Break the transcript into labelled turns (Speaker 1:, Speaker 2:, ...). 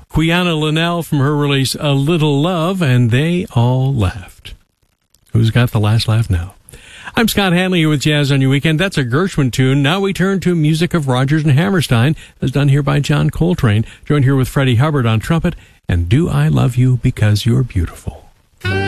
Speaker 1: Quiana Linnell from her release A Little Love, and they all laughed. Who's got the last laugh now? I'm Scott Hanley here with Jazz on Your Weekend. That's a Gershwin tune. Now we turn to music of Rodgers and Hammerstein, as done here by John Coltrane, joined here with Freddie Hubbard on trumpet, and Do I Love You Because You're Beautiful.